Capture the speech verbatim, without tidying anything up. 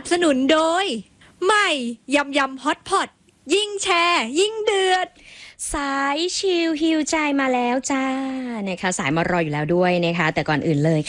บสนุนโดยใหม่ยำยำฮอตพอตยิ่งแชร์ยิ่งเดือดสายชิลฮิวใจมาแล้วจ้านะคะสายมารออยู่แล้วด้วยนะคะแต่ก่อนอื่นเลย